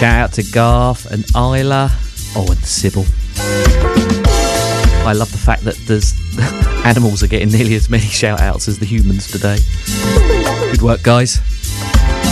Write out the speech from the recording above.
Shout out to Garth and Isla. Oh, and Sybil. I love the fact that there's animals are getting nearly as many shout outs as the humans today. Good work, guys.